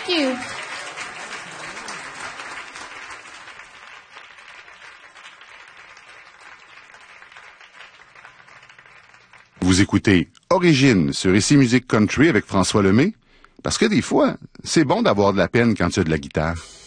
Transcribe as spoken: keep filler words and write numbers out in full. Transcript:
Thank you. Vous écoutez Origine sur Ici Musique Country avec François Lemay, parce que des fois, c'est bon d'avoir de la peine quand tu as de la guitare.